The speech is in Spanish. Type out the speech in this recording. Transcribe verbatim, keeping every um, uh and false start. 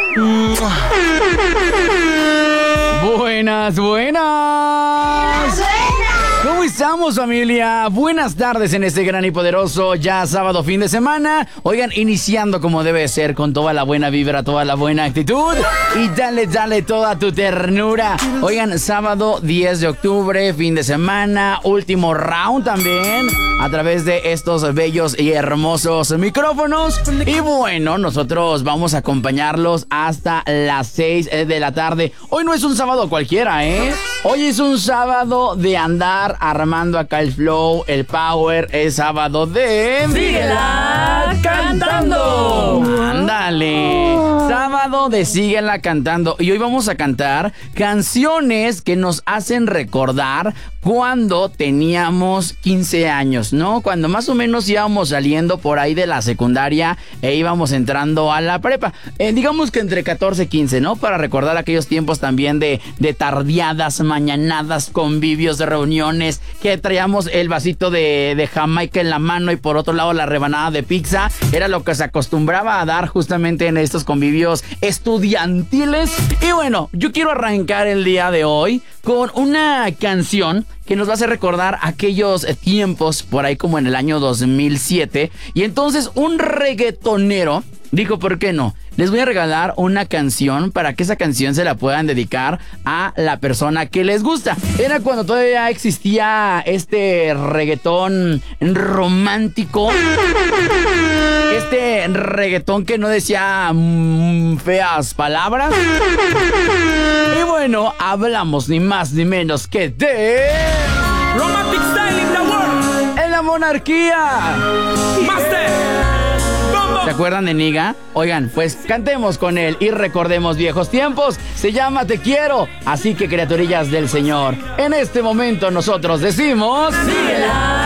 Buenas, buenas. ¿Cómo estamos, familia? Buenas tardes en este gran y poderoso ya sábado fin de semana. Oigan, iniciando como debe ser, con toda la buena vibra, toda la buena actitud. Y dale, dale toda tu ternura. Oigan, sábado diez de octubre, fin de semana, último round también, a través de estos bellos y hermosos micrófonos. Y bueno, nosotros vamos a acompañarlos hasta las seis de la tarde. Hoy no es un sábado cualquiera, ¿eh? Hoy es un sábado de andar armando acá el flow, el power. Es sábado de... ¡Síguela cantando! ¡Ándale! Sábado de Síguela cantando. Y hoy vamos a cantar canciones que nos hacen recordar cuando teníamos quince años, ¿no? Cuando más o menos íbamos saliendo por ahí de la secundaria e íbamos entrando a la prepa. Eh, digamos que entre catorce y quince, ¿no? Para recordar aquellos tiempos también de, de tardeadas, mañanadas, convivios, de reuniones, que traíamos el vasito de, de Jamaica en la mano y por otro lado la rebanada de pizza. Era lo que se acostumbraba a dar justamente en estos convivios estudiantiles. Y bueno, yo quiero arrancar el día de hoy con una canción que nos va a hacer recordar aquellos tiempos por ahí como en el año dos mil siete. Y entonces un reggaetonero dijo, ¿por qué no? Les voy a regalar una canción para que esa canción se la puedan dedicar a la persona que les gusta. Era cuando todavía existía este reggaetón romántico. Este reggaetón que no decía mmm, feas palabras. Y bueno, hablamos ni más ni menos que de... Romantic Style in the World. ¡En la monarquía! Master. ¿Se acuerdan de Niga? Oigan, pues cantemos con él y recordemos viejos tiempos. Se llama Te Quiero. Así que, criaturillas del Señor, en este momento nosotros decimos... ¡Síguela